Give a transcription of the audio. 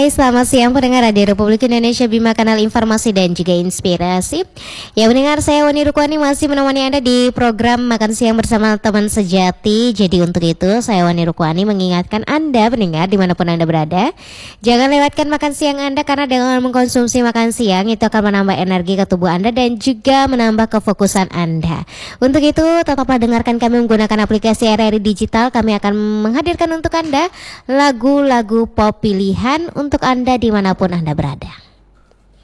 Hai, selamat siang pendengar Radio Republik Indonesia Bima, kanal informasi dan juga inspirasi. Ya pendengar, saya Wani Rukwani masih menemani Anda di program Makan Siang bersama teman sejati. Jadi untuk itu saya Wani Rukwani mengingatkan Anda pendengar dimanapun Anda berada, jangan lewatkan makan siang Anda, karena dengan mengkonsumsi makan siang itu akan menambah energi ke tubuh Anda dan juga menambah kefokusan Anda. Untuk itu tetaplah dengarkan kami menggunakan aplikasi RRI Digital. Kami akan menghadirkan untuk Anda lagu-lagu pop pilihan untuk Anda dimanapun Anda berada.